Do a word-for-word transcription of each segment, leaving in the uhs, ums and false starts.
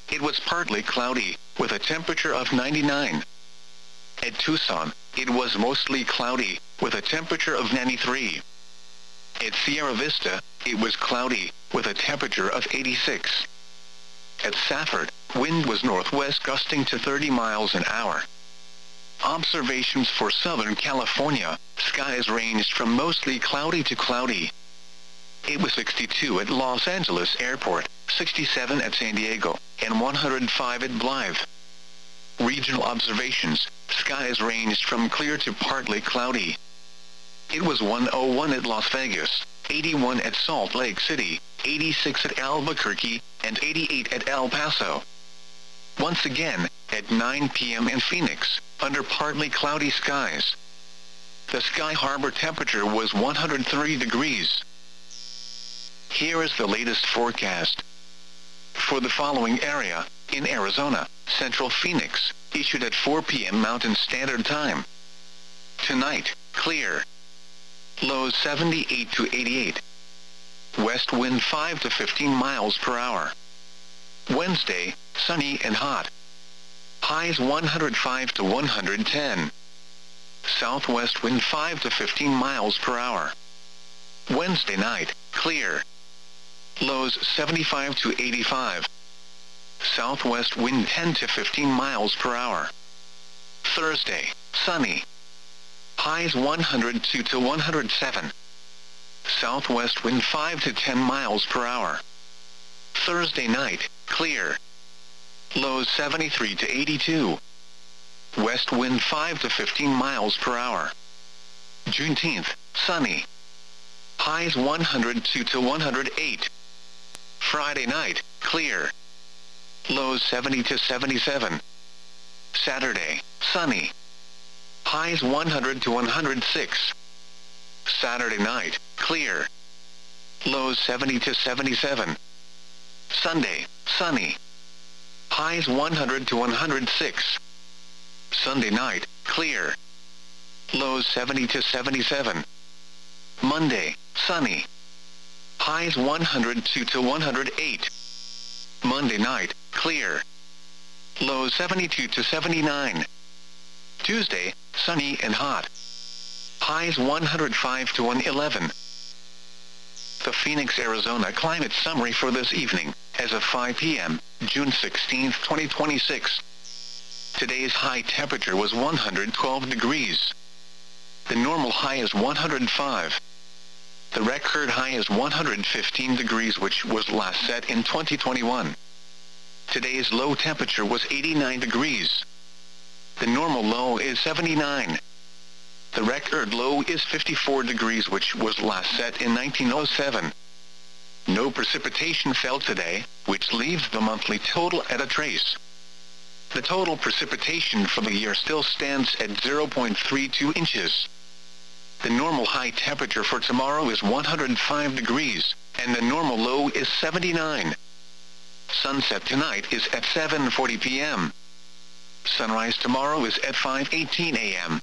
it was partly cloudy, with a temperature of ninety-nine. At Tucson, it was mostly cloudy, with a temperature of ninety-three. At Sierra Vista, it was cloudy, with a temperature of eighty-six. At Safford, wind was northwest gusting to thirty miles an hour. Observations for Southern California, skies ranged from mostly cloudy to cloudy. It was sixty-two at Los Angeles Airport, sixty-seven at San Diego, and one hundred five at Blythe. Regional observations, skies ranged from clear to partly cloudy. It was one hundred one at Las Vegas, eighty-one at Salt Lake City, eighty-six at Albuquerque, and eighty-eight at El Paso. Once again, at nine p m in Phoenix, under partly cloudy skies. The Sky Harbor temperature was one hundred three degrees. Here is the latest forecast. For the following area, in Arizona, Central Phoenix, issued at four p m Mountain Standard Time. Tonight, clear. Lows seventy-eight to eighty-eight. West wind five to fifteen miles per hour. Wednesday, sunny and hot. Highs one hundred five to one hundred ten. Southwest wind five to fifteen miles per hour. Wednesday night, clear. Lows seventy-five to eighty-five. Southwest wind ten to fifteen miles per hour. Thursday, sunny. Highs one hundred two to one hundred seven. Southwest wind five to ten miles per hour. Thursday night, clear. Lows seventy-three to eighty-two. West wind five to fifteen miles per hour. Juneteenth, sunny. Highs one hundred two to one hundred eight. Friday night, clear. Lows seventy to seventy-seven. Saturday, sunny. Highs one hundred to one hundred six. Saturday night, clear. Lows seventy to seventy-seven. Sunday, sunny. Highs one hundred to one hundred six. Sunday night, clear. Lows seventy to seventy-seven. Monday, sunny. Highs one hundred two to one hundred eight. Monday night, clear. Lows seventy-two to seventy-nine. Tuesday, sunny and hot. Highs one hundred five to one hundred eleven. The Phoenix, Arizona climate summary for this evening, as of five p m, June sixteenth, twenty twenty-six. Today's high temperature was one hundred twelve degrees. The normal high is one hundred five. The record high is one hundred fifteen degrees, which was last set in twenty twenty-one. Today's low temperature was eighty-nine degrees. The normal low is seventy-nine. The record low is fifty-four degrees, which was last set in nineteen oh seven. No precipitation fell today, which leaves the monthly total at a trace. The total precipitation for the year still stands at zero point three two inches. The normal high temperature for tomorrow is one hundred five degrees, and the normal low is seventy-nine. Sunset tonight is at seven forty p m Sunrise tomorrow is at five eighteen a m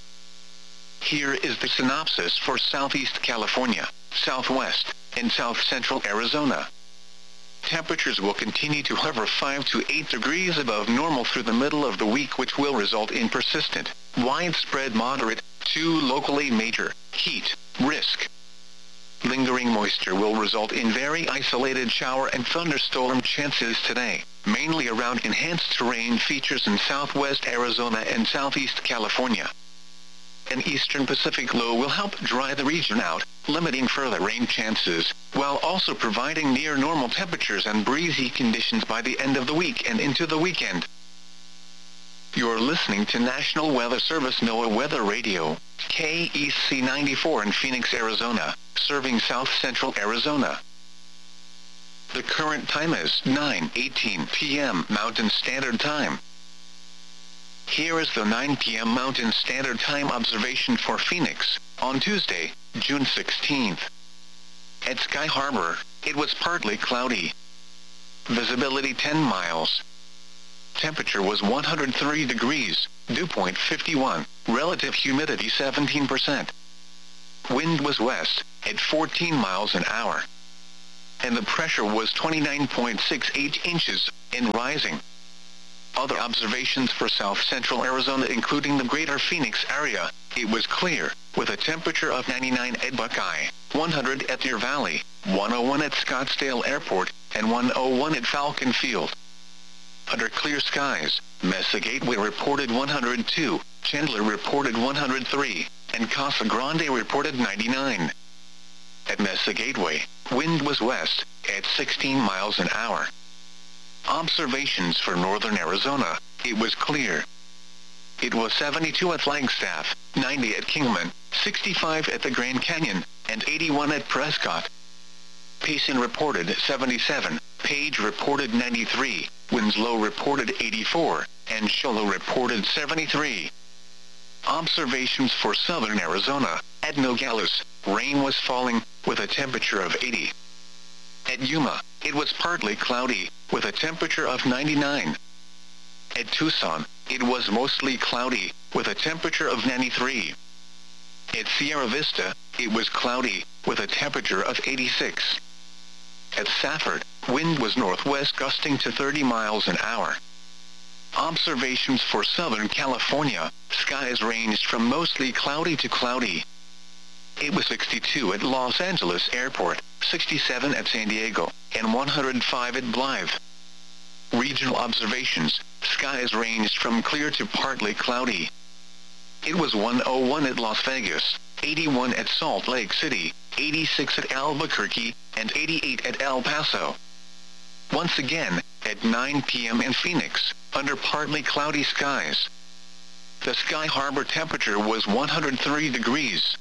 Here is the synopsis for Southeast California, Southwest, and South Central Arizona. Temperatures will continue to hover five to eight degrees above normal through the middle of the week, which will result in persistent, widespread moderate, to locally major, heat risk. Lingering moisture will result in very isolated shower and thunderstorm chances today, mainly around enhanced terrain features in southwest Arizona and southeast California. An eastern Pacific low will help dry the region out, limiting further rain chances, while also providing near normal temperatures and breezy conditions by the end of the week and into the weekend. You're listening to National Weather Service NOAA Weather Radio, K E C ninety-four in Phoenix, Arizona, serving south central Arizona. The current time is nine eighteen p m Mountain Standard Time. Here is the nine p m Mountain Standard Time observation for Phoenix, on Tuesday, June sixteenth. At Sky Harbor, it was partly cloudy. Visibility ten miles. Temperature was one hundred three degrees, dew point fifty-one, relative humidity seventeen percent. Wind was west, at fourteen miles an hour. and the pressure was twenty-nine point six eight inches, and rising. Other observations for south-central Arizona including the greater Phoenix area, it was clear, with a temperature of ninety-nine at Buckeye, one hundred at Deer Valley, one oh one at Scottsdale Airport, and one oh one at Falcon Field. Under clear skies, Mesa Gateway reported one hundred two, Chandler reported one hundred three, and Casa Grande reported ninety-nine. At Mesa Gateway, wind was west, at sixteen miles an hour. Observations for northern Arizona, it was clear. It was seventy-two at Flagstaff, ninety at Kingman, sixty-five at the Grand Canyon, and eighty-one at Prescott. Payson reported seventy-seven, Page reported ninety-three, Winslow reported eighty-four, and Show Low reported seventy-three. Observations for southern Arizona, at Nogales, rain was falling, with a temperature of eighty. At Yuma, it was partly cloudy, with a temperature of ninety-nine. At Tucson, it was mostly cloudy, with a temperature of ninety-three. At Sierra Vista, it was cloudy, with a temperature of eighty-six. At Safford, wind was northwest gusting to thirty miles an hour. Observations for Southern California, skies ranged from mostly cloudy to cloudy. It was sixty-two at Los Angeles Airport, sixty-seven at San Diego, and one hundred five at Blythe. Regional observations, skies ranged from clear to partly cloudy. It was one oh one at Las Vegas, eighty-one at Salt Lake City, eighty-six at Albuquerque, and eighty-eight at El Paso. Once again, at nine p m in Phoenix, under partly cloudy skies. The Sky Harbor temperature was one hundred three degrees.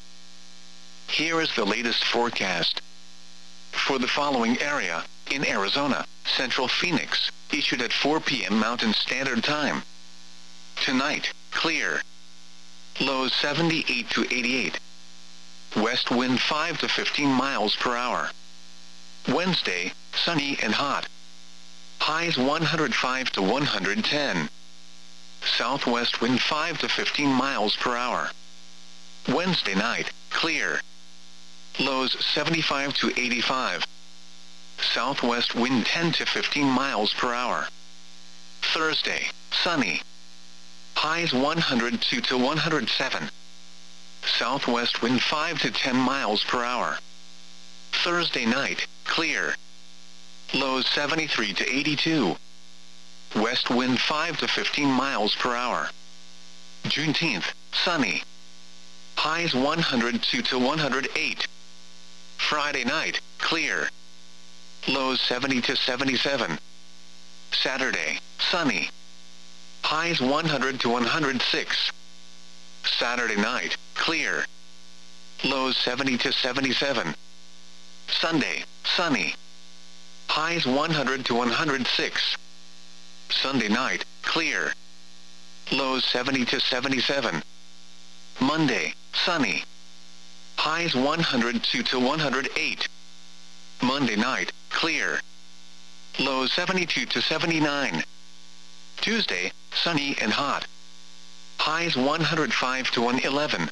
Here is the latest forecast. For the following area, in Arizona, Central Phoenix, issued at four p m Mountain Standard Time. Tonight, clear. Lows seventy-eight to eighty-eight. West wind five to fifteen miles per hour. Wednesday, sunny and hot. Highs one hundred five to one hundred ten. Southwest wind five to fifteen miles per hour. Wednesday night, clear. Lows seventy-five to eighty-five. Southwest wind ten to fifteen miles per hour. Thursday, sunny. Highs one hundred two to one hundred seven. Southwest wind five to ten miles per hour. Thursday night, clear. Lows seventy-three to eighty-two. West wind five to fifteen miles per hour. Juneteenth, sunny. Highs one hundred two to one hundred eight. Friday night, clear. Lows seventy to seventy-seven. Saturday, sunny. Highs one hundred to one hundred six. Saturday night, clear. Lows seventy to seventy-seven. Sunday, sunny. Highs one hundred to one hundred six. Sunday night, clear. Lows seventy to seventy-seven. Monday, sunny. Highs one hundred two to one hundred eight. Monday night, clear. Lows seventy-two to seventy-nine. Tuesday, sunny and hot. Highs one hundred five to one hundred eleven.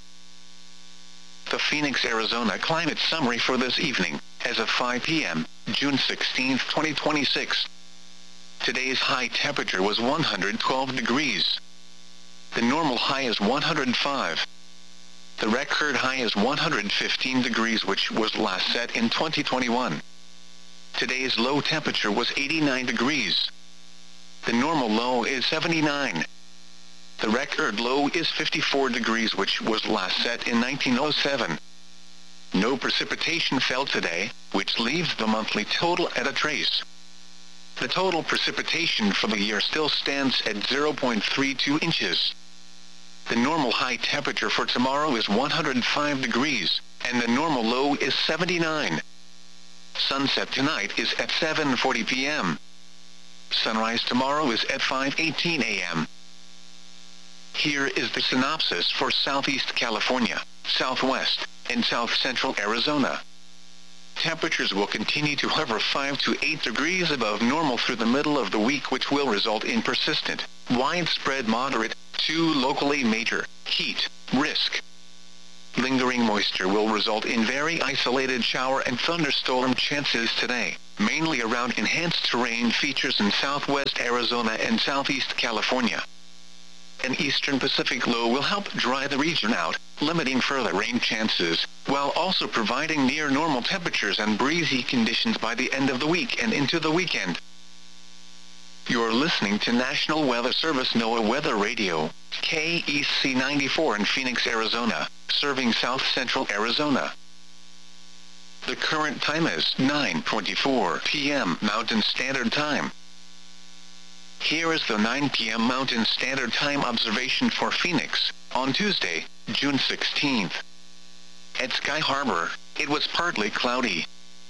The Phoenix, Arizona climate summary for this evening, as of five p m, June sixteenth, twenty twenty-six. Today's high temperature was one hundred twelve degrees. The normal high is one hundred five. The record high is one hundred fifteen degrees, which was last set in twenty twenty-one. Today's low temperature was eighty-nine degrees. The normal low is seventy-nine. The record low is fifty-four degrees, which was last set in nineteen oh seven. No precipitation fell today, which leaves the monthly total at a trace. The total precipitation for the year still stands at zero point three two inches. The normal high temperature for tomorrow is one hundred five degrees, and the normal low is seventy-nine. Sunset tonight is at seven forty p m Sunrise tomorrow is at five eighteen a m Here is the synopsis for Southeast California, Southwest, and South Central Arizona. Temperatures will continue to hover five to eight degrees above normal through the middle of the week, which will result in persistent, widespread moderate, to locally major, heat risk. Lingering moisture will result in very isolated shower and thunderstorm chances today, mainly around enhanced terrain features in southwest Arizona and southeast California. An eastern Pacific low will help dry the region out, limiting further rain chances, while also providing near normal temperatures and breezy conditions by the end of the week and into the weekend. You're listening to National Weather Service NOAA Weather Radio, K E C ninety-four in Phoenix, Arizona, serving south central Arizona. The current time is nine twenty-four p m Mountain Standard Time. Here is the nine p m Mountain Standard Time observation for Phoenix, on Tuesday, June sixteenth. At Sky Harbor, it was partly cloudy.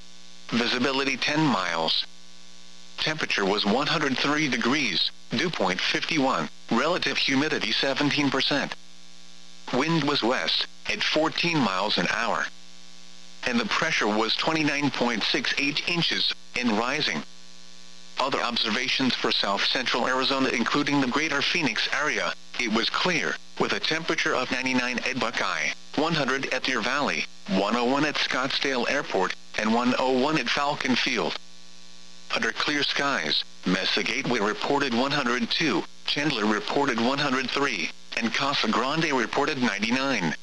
Visibility ten miles. Temperature was one hundred three degrees, dew point fifty-one, relative humidity seventeen percent. Wind was west, at fourteen miles an hour. And the pressure was twenty-nine point six eight inches, and rising. Other observations for south central Arizona including the greater Phoenix area, it was clear, with a temperature of ninety-nine at Buckeye, one hundred at Deer Valley, one oh one at Scottsdale Airport, and one oh one at Falcon Field. Under clear skies, Mesa Gateway reported one hundred two, Chandler reported one hundred three, and Casa Grande reported ninety-nine.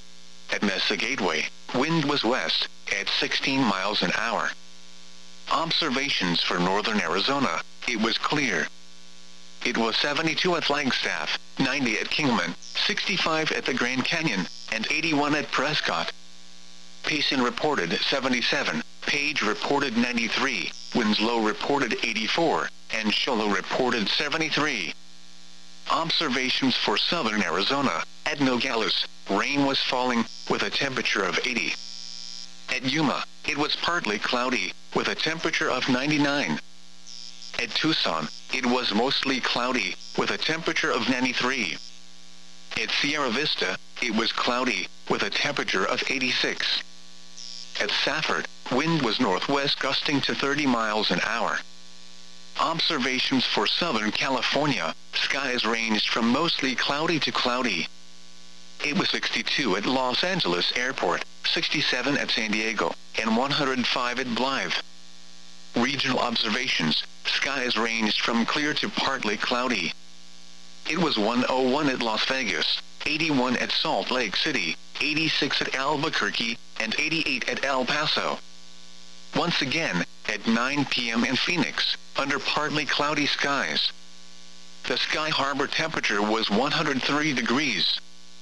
At Mesa Gateway, wind was west, at sixteen miles an hour. Observations for northern Arizona, it was clear. It was seventy-two at Flagstaff, ninety at Kingman, sixty-five at the Grand Canyon, and eighty-one at Prescott. Payson reported seventy-seven, Page reported ninety-three, Winslow reported eighty-four, and Show Low reported seventy-three. Observations for southern Arizona, at Nogales, rain was falling, with a temperature of eighty. At Yuma, it was partly cloudy, with a temperature of ninety-nine. At Tucson, it was mostly cloudy, with a temperature of ninety-three. At Sierra Vista, it was cloudy, with a temperature of eighty-six. At Safford, wind was northwest gusting to thirty miles an hour. Observations for Southern California, skies ranged from mostly cloudy to cloudy. It was sixty-two at Los Angeles Airport, sixty-seven at San Diego, and one hundred five at Blythe. Regional observations, skies ranged from clear to partly cloudy. It was one oh one at Las Vegas, eighty-one at Salt Lake City, eighty-six at Albuquerque, and eighty-eight at El Paso. Once again, at nine p m in Phoenix, under partly cloudy skies. The Sky Harbor temperature was one hundred three degrees.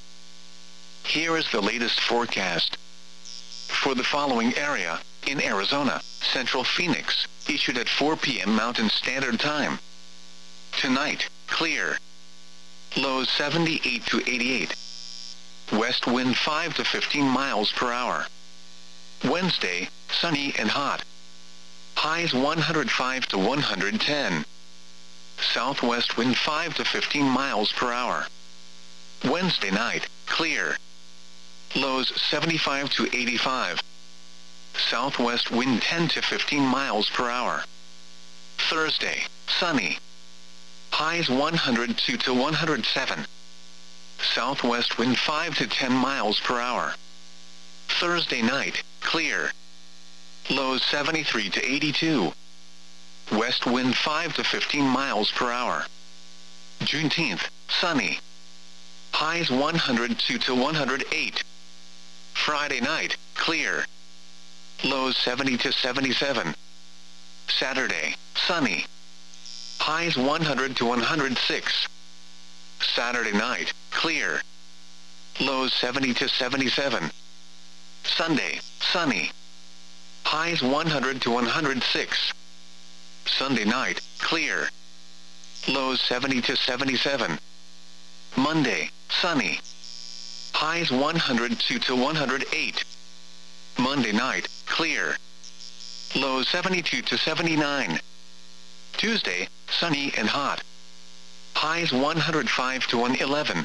Here is the latest forecast. For the following area, in Arizona, Central Phoenix, issued at four p m Mountain Standard Time. Tonight, clear. Lows seventy-eight to eighty-eight. West wind five to fifteen miles per hour. Wednesday, sunny and hot. Highs one hundred five to one hundred ten. Southwest wind five to fifteen miles per hour. Wednesday night, clear. Lows seventy-five to eighty-five. Southwest wind ten to fifteen miles per hour. Thursday, sunny. Highs one hundred two to one hundred seven. Southwest wind five to ten miles per hour. Thursday night, clear. Lows seventy-three to eighty-two. West wind five to fifteen miles per hour. Juneteenth, sunny. Highs one hundred two to one hundred eight. Friday night, clear. Lows seventy to seventy-seven. Saturday, sunny. Highs one hundred to one hundred six. Saturday night, clear. Lows seventy to seventy-seven. Sunday, sunny. Highs one hundred to one hundred six. Sunday night, clear. Lows seventy to seventy-seven. Monday, sunny. Highs one hundred two to one hundred eight. Monday night, clear. Lows seventy-two to seventy-nine. Tuesday, sunny and hot. Highs one hundred five to one hundred eleven.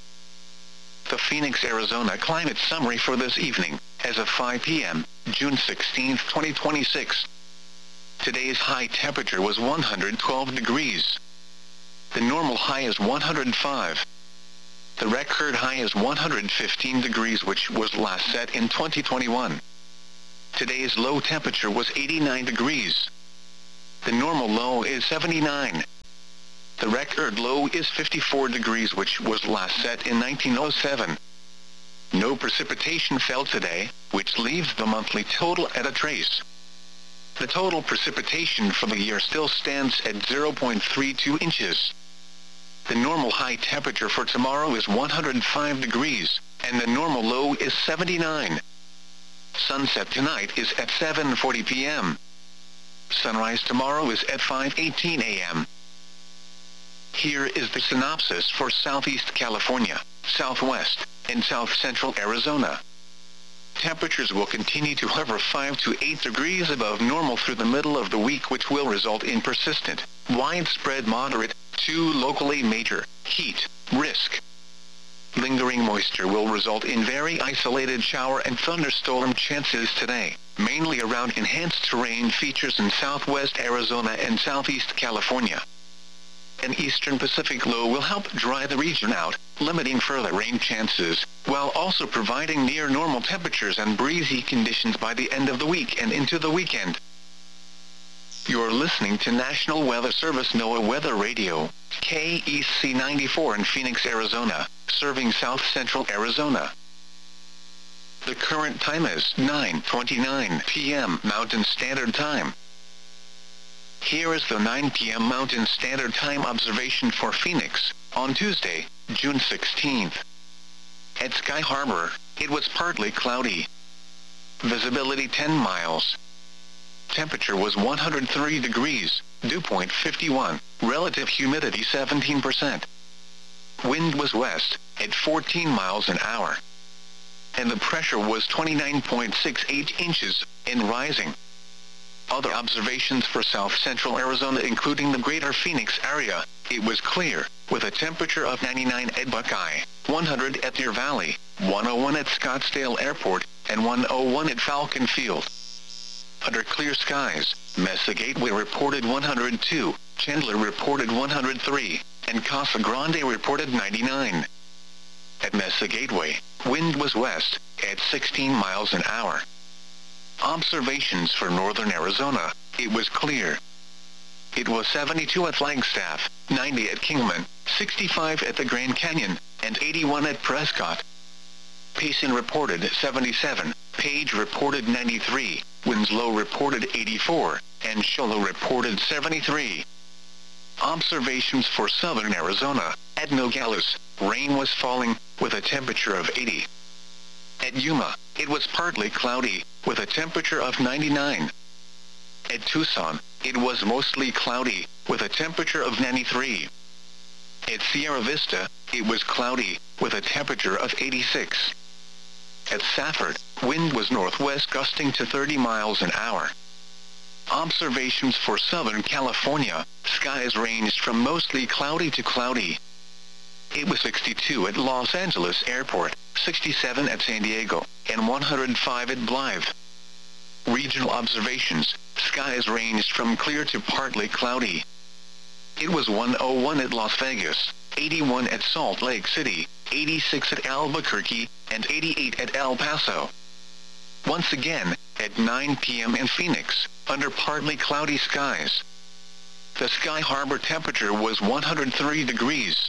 The Phoenix, Arizona climate summary for this evening, as of five p m, June sixteenth, twenty twenty-six. Today's high temperature was one hundred twelve degrees. The normal high is one hundred five. The record high is one hundred fifteen degrees, which was last set in twenty twenty-one. Today's low temperature was eighty-nine degrees. The normal low is seventy-nine. The record low is fifty-four degrees, which was last set in nineteen oh seven. No precipitation fell today, which leaves the monthly total at a trace. The total precipitation for the year still stands at zero point three two inches. The normal high temperature for tomorrow is one hundred five degrees, and the normal low is seventy-nine. Sunset tonight is at seven forty p m Sunrise tomorrow is at five eighteen a m Here is the synopsis for Southeast California, Southwest, and South Central Arizona. Temperatures will continue to hover five to eight degrees above normal through the middle of the week, which will result in persistent, widespread moderate, to locally major, heat risk. Lingering moisture will result in very isolated shower and thunderstorm chances today, mainly around enhanced terrain features in southwest Arizona and southeast California. An eastern Pacific low will help dry the region out, limiting further rain chances, while also providing near normal temperatures and breezy conditions by the end of the week and into the weekend. You're listening to National Weather Service NOAA Weather Radio, K E C ninety-four in Phoenix, Arizona, serving south central Arizona. The current time is nine twenty-nine p m Mountain Standard Time. Here is the nine p m Mountain Standard Time observation for Phoenix, on Tuesday, June sixteenth. At Sky Harbor, it was partly cloudy. Visibility ten miles. Temperature was one hundred three degrees, dew point fifty-one, relative humidity seventeen percent. Wind was west, at fourteen miles an hour. And the pressure was twenty-nine point six eight inches, and rising. Other observations for south central Arizona, including the greater Phoenix area, it was clear, with a temperature of ninety-nine at Buckeye, one hundred at Deer Valley, one oh one at Scottsdale Airport, and one oh one at Falcon Field. Under clear skies, Mesa Gateway reported one hundred two, Chandler reported one hundred three, and Casa Grande reported ninety-nine. At Mesa Gateway, wind was west, at sixteen miles an hour. Observations for northern Arizona, it was clear. It was seventy-two at Flagstaff, ninety at Kingman, sixty-five at the Grand Canyon, and eighty-one at Prescott. Payson reported seventy-seven, Page reported ninety-three, Winslow reported eighty-four, and Sholo reported seventy-three. Observations for southern Arizona, at Nogales, rain was falling, with a temperature of eighty. At Yuma, it was partly cloudy, with a temperature of ninety-nine. At Tucson, it was mostly cloudy, with a temperature of ninety-three. At Sierra Vista, it was cloudy, with a temperature of eighty-six. At Safford, wind was northwest gusting to thirty miles an hour. Observations for Southern California, skies ranged from mostly cloudy to cloudy. It was sixty-two at Los Angeles Airport, sixty-seven at San Diego, and one hundred five at Blythe. Regional observations, skies ranged from clear to partly cloudy. It was one oh one at Las Vegas, eighty-one at Salt Lake City, eighty-six at Albuquerque, and eighty-eight at El Paso. Once again, at nine p m in Phoenix, under partly cloudy skies. The Sky Harbor temperature was one hundred three degrees.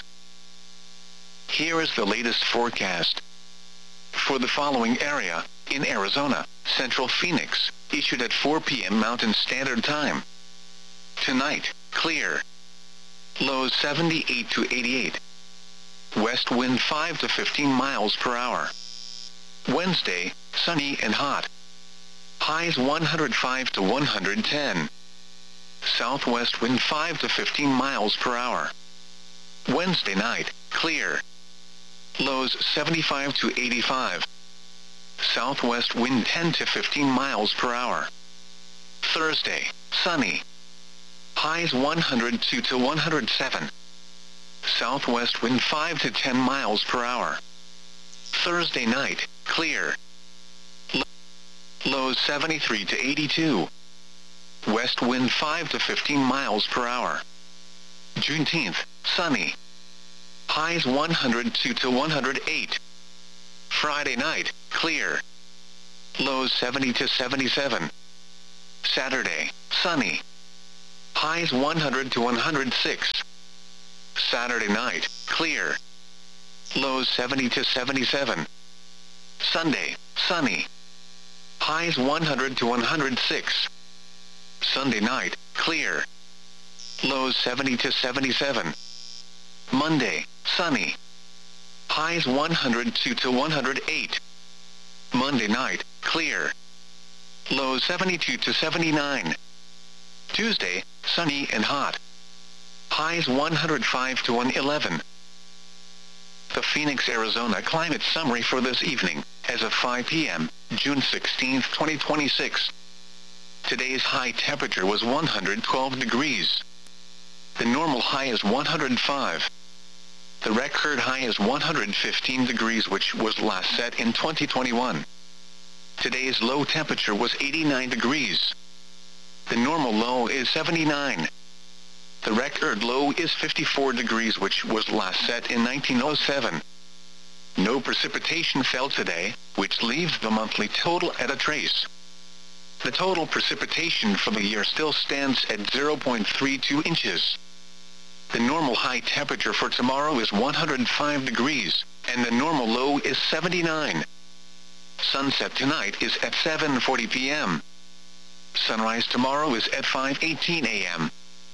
Here is the latest forecast. For the following area, in Arizona, Central Phoenix, issued at four p m Mountain Standard Time. Tonight, clear. Lows seventy-eight to eighty-eight. West wind five to fifteen miles per hour. Wednesday, sunny and hot. Highs one hundred five to one hundred ten. Southwest wind five to fifteen miles per hour. Wednesday night, clear. Lows seventy-five to eighty-five. Southwest wind ten to fifteen miles per hour. Thursday, sunny. Highs one hundred two to one hundred seven. Southwest wind five to ten miles per hour. Thursday night, clear. Lows seventy-three to eighty-two. West wind five to fifteen miles per hour. Juneteenth, sunny. highs one hundred two to one hundred eight. Friday night, clear, lows seventy to seventy-seven. Saturday, sunny, highs one hundred to one hundred six. Saturday night, clear, lows seventy to seventy-seven. Sunday, sunny, highs one hundred to one hundred six. Sunday night, clear, lows seventy to seventy-seven. Monday, sunny, highs one hundred two to one hundred eight. Monday night, clear, lows seventy-two to seventy-nine. Tuesday, sunny and hot, highs one hundred five to one hundred eleven. The Phoenix, Arizona climate summary for this evening, as of five p m, June sixteenth, twenty twenty-six. Today's high temperature was one hundred twelve degrees. The normal high is one hundred five. The record high is one hundred fifteen degrees, which was last set in twenty twenty-one. Today's low temperature was eighty-nine degrees. The normal low is seventy-nine. The record low is fifty-four degrees, which was last set in nineteen oh seven. No precipitation fell today, which leaves the monthly total at a trace. The total precipitation for the year still stands at zero point three two inches. The normal high temperature for tomorrow is one hundred five degrees, and the normal low is seventy-nine. Sunset tonight is at seven forty p m Sunrise tomorrow is at five eighteen a m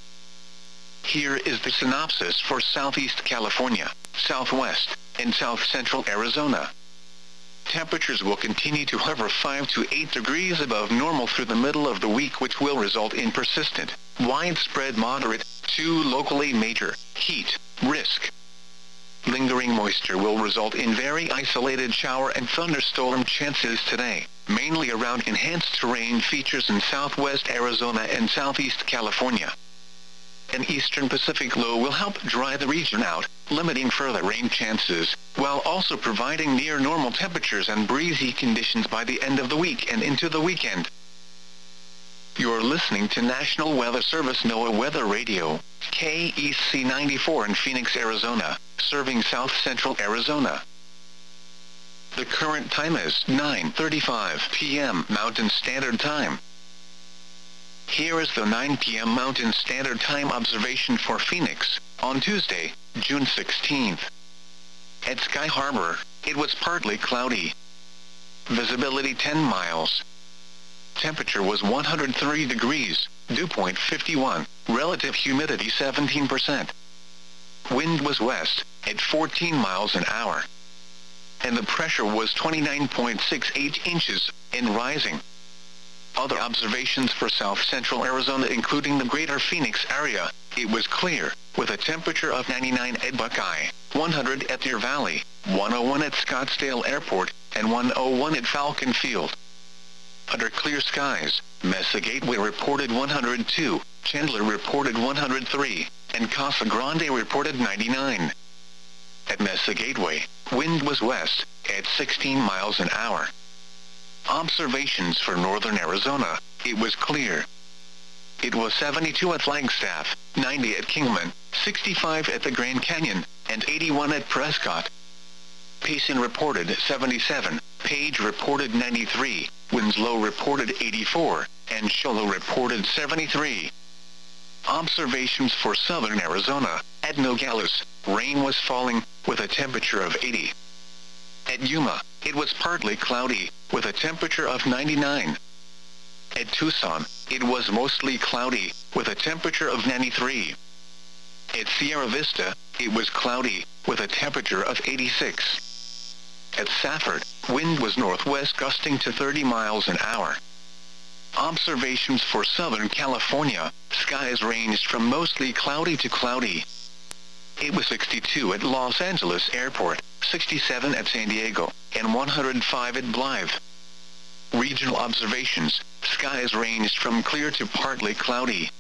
Here is the synopsis for Southeast California, Southwest, and South Central Arizona. Temperatures will continue to hover five to eight degrees above normal through the middle of the week, which will result in persistent, widespread moderate, to locally major, heat risk. Lingering moisture will result in very isolated shower and thunderstorm chances today, mainly around enhanced terrain features in southwest Arizona and southeast California. An eastern Pacific low will help dry the region out, limiting further rain chances, while also providing near normal temperatures and breezy conditions by the end of the week and into the weekend. You're listening to National Weather Service NOAA Weather Radio, K E C ninety-four in Phoenix, Arizona, serving south central Arizona. The current time is nine thirty-five p m Mountain Standard Time. Here is the nine p m Mountain Standard Time observation for Phoenix, on Tuesday, June sixteenth. At Sky Harbor, it was partly cloudy. Visibility ten miles. Temperature was one hundred three degrees, dew point fifty-one, relative humidity seventeen percent. Wind was west, at fourteen miles an hour. And the pressure was twenty-nine point six eight inches, and rising. Other observations for south central Arizona, including the greater Phoenix area, it was clear, with a temperature of ninety-nine at Buckeye, one hundred at Deer Valley, one oh one at Scottsdale Airport, and one oh one at Falcon Field. Under clear skies, Mesa Gateway reported one hundred two, Chandler reported one hundred three, and Casa Grande reported ninety-nine. At Mesa Gateway, wind was west, at sixteen miles an hour. Observations for northern Arizona, it was clear. It was seventy-two at Flagstaff, ninety at Kingman, sixty-five at the Grand Canyon, and eighty-one at Prescott. Payson reported seventy-seven, Page reported ninety-three, Winslow reported eighty-four, and Show Low reported seventy-three. Observations for southern Arizona, at Nogales, rain was falling, with a temperature of eighty. At Yuma, it was partly cloudy, with a temperature of ninety-nine. At Tucson, it was mostly cloudy, with a temperature of ninety-three. At Sierra Vista, it was cloudy, with a temperature of eighty-six. At Safford, wind was northwest gusting to thirty miles an hour. Observations for Southern California, skies ranged from mostly cloudy to cloudy. It was sixty-two at Los Angeles Airport, sixty-seven at San Diego, and one hundred five at Blythe. Regional observations, skies ranged from clear to partly cloudy.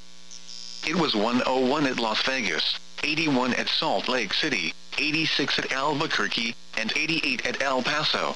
It was one oh one at Las Vegas, eighty-one at Salt Lake City, eighty-six at Albuquerque, and eighty-eight at El Paso.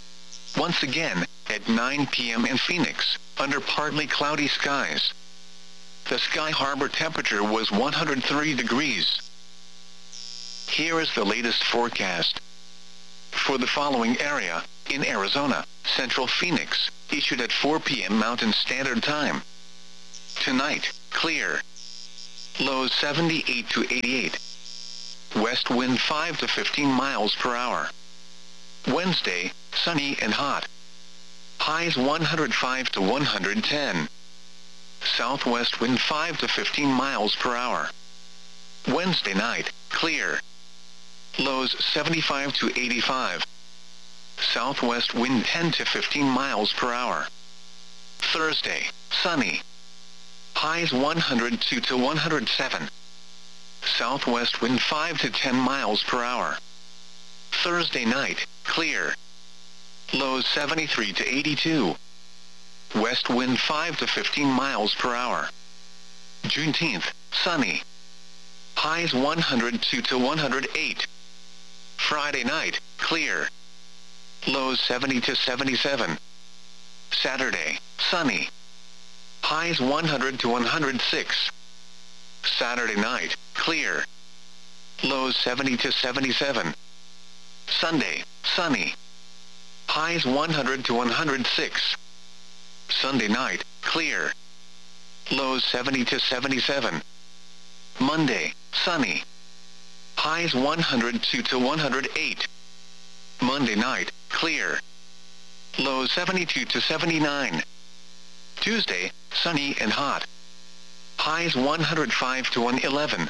Once again, at nine p m in Phoenix, under partly cloudy skies. The Sky Harbor temperature was one hundred three degrees. Here is the latest forecast. For the following area, in Arizona, Central Phoenix, issued at four p m Mountain Standard Time. Tonight, clear. Lows seventy-eight to eighty-eight. West wind five to fifteen miles per hour. Wednesday, sunny and hot. Highs one hundred five to one hundred ten. Southwest wind five to fifteen miles per hour. Wednesday night, clear. Lows seventy-five to eighty-five. Southwest wind ten to fifteen miles per hour. Thursday, sunny. Highs one hundred two to one hundred seven. Southwest wind five to ten miles per hour. Thursday night, clear. Lows seventy-three to eighty-two. West wind five to fifteen miles per hour. Juneteenth, sunny. Highs one hundred two to one hundred eight. Friday night, clear. Lows seventy to seventy-seven. Saturday, sunny. Highs one hundred to one hundred six. Saturday night, clear. Lows seventy to seventy-seven. Sunday, sunny. Highs one hundred to one hundred six. Sunday night, clear. Lows seventy to seventy-seven. Monday, sunny. Highs one hundred two to one hundred eight. Monday night, clear. Lows seventy-two to seventy-nine. Tuesday, sunny and hot. Highs one hundred five to one hundred eleven.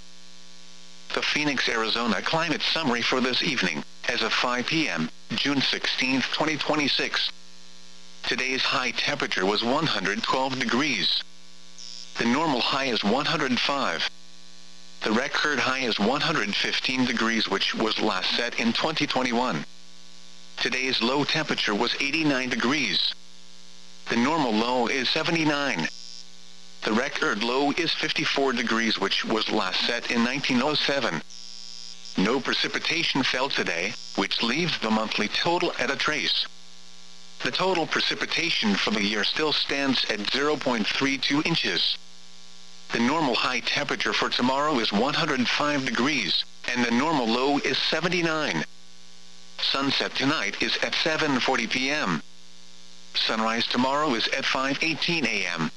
The Phoenix, Arizona climate summary for this evening, as of five p m, June sixteenth, twenty twenty-six. Today's high temperature was one hundred twelve degrees. The normal high is one hundred five. The record high is one hundred fifteen degrees, which was last set in twenty twenty-one. Today's low temperature was eighty-nine degrees. The normal low is seventy-nine. The record low is fifty-four degrees, which was last set in nineteen oh seven. No precipitation fell today, which leaves the monthly total at a trace. The total precipitation for the year still stands at zero point three two inches. The normal high temperature for tomorrow is one hundred five degrees, and the normal low is seventy-nine. Sunset tonight is at seven forty p m Sunrise tomorrow is at five eighteen a m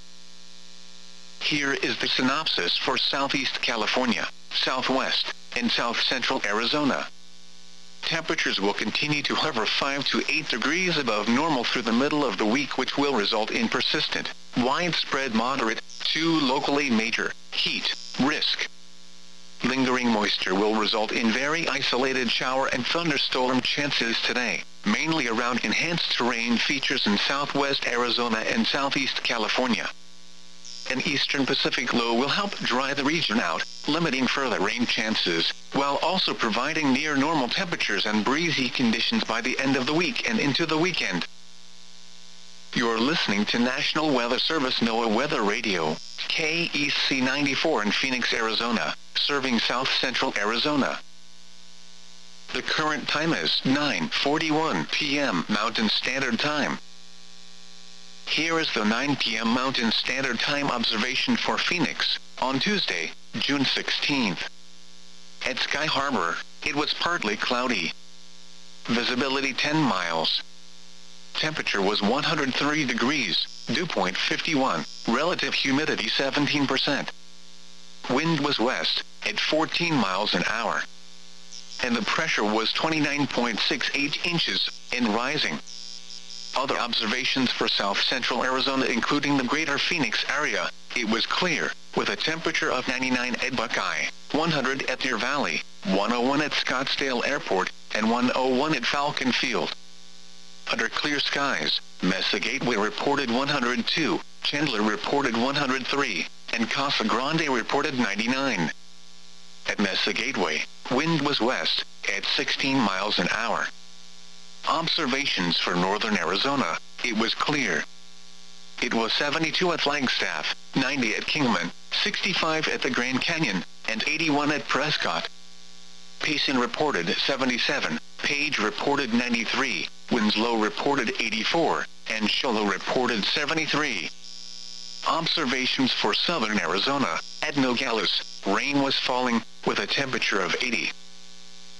Here is the synopsis for Southeast California, Southwest, and South Central Arizona. Temperatures will continue to hover five to eight degrees above normal through the middle of the week, which will result in persistent, widespread moderate, to locally major, heat risk. Lingering moisture will result in very isolated shower and thunderstorm chances today, mainly around enhanced terrain features in southwest Arizona and southeast California. An eastern Pacific low will help dry the region out, limiting further rain chances, while also providing near normal temperatures and breezy conditions by the end of the week and into the weekend. You're listening to National Weather Service NOAA Weather Radio, K E C ninety-four in Phoenix, Arizona, serving south central Arizona. The current time is nine forty-one p m Mountain Standard Time. Here is the nine p m Mountain Standard Time observation for Phoenix, on Tuesday, June sixteenth. At Sky Harbor, it was partly cloudy. Visibility ten miles. Temperature was one hundred three degrees, dew point fifty-one, relative humidity seventeen percent. Wind was west, at fourteen miles an hour. And the pressure was twenty-nine point six eight inches, and rising. Other observations for south central Arizona, including the greater Phoenix area, it was clear, with a temperature of ninety-nine at Buckeye, one hundred at Deer Valley, one oh one at Scottsdale Airport, and one oh one at Falcon Field. Under clear skies, Mesa Gateway reported one hundred two, Chandler reported one hundred three, and Casa Grande reported ninety-nine. At Mesa Gateway, wind was west, at sixteen miles an hour. Observations for northern Arizona, it was clear. It was seventy-two at Flagstaff, ninety at Kingman, sixty-five at the Grand Canyon, and eighty-one at Prescott. Payson reported seventy-seven, Page reported ninety-three, Winslow reported eighty-four, and Sholo reported seventy-three. Observations for southern Arizona, at Nogales, rain was falling, with a temperature of eighty.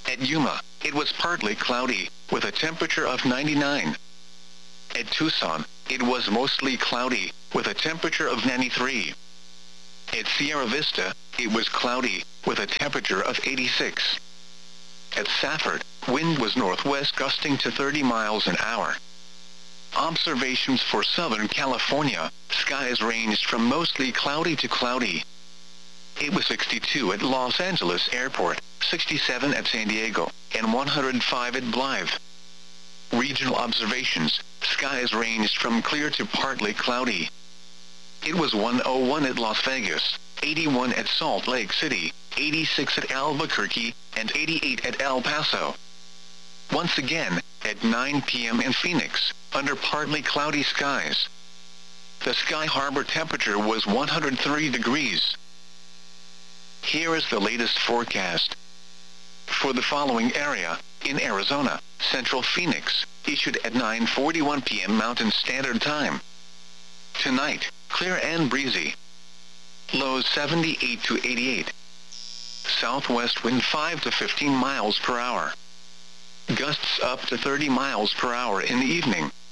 At Yuma, it was partly cloudy, with a temperature of ninety-nine. At Tucson, it was mostly cloudy, with a temperature of ninety-three. At Sierra Vista, it was cloudy, with a temperature of eighty-six. At Safford, wind was northwest gusting to thirty miles an hour. Observations for Southern California, skies ranged from mostly cloudy to cloudy. It was sixty-two at Los Angeles Airport, sixty-seven at San Diego, and one hundred five at Blythe. Regional observations, skies ranged from clear to partly cloudy. It was one oh one at Las Vegas, eighty-one at Salt Lake City, eighty-six at Albuquerque, and eighty-eight at El Paso. Once again, at nine p m in Phoenix, under partly cloudy skies. The Sky Harbor temperature was one hundred three degrees. Here is the latest forecast. For the following area, in Arizona, Central Phoenix, issued at nine forty-one p m Mountain Standard Time. Tonight, clear and breezy. Lows seventy-eight to eighty-eight. Southwest wind five to fifteen miles per hour. Gusts up to thirty miles per hour in the evening.